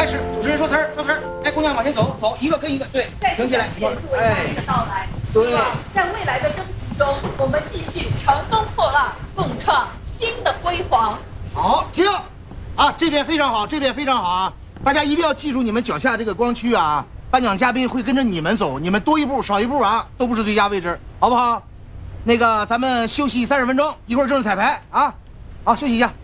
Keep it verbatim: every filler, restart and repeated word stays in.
开始，主持人说词儿，说词儿。哎，姑娘往前走，走一个跟一个，对，停起来。 哎，到来， 对， 希望在未来的征途中，我们继续乘风破浪，共创新的辉煌。 好，停，啊，这边非常好，这边非常好啊！大家一定要记住你们脚下这个光区啊，颁奖嘉宾会跟着你们走，你们多一步少一步啊，都不是最佳位置，好不好？那个，咱们休息三十分钟，一会儿正式彩排啊。好，休息一下。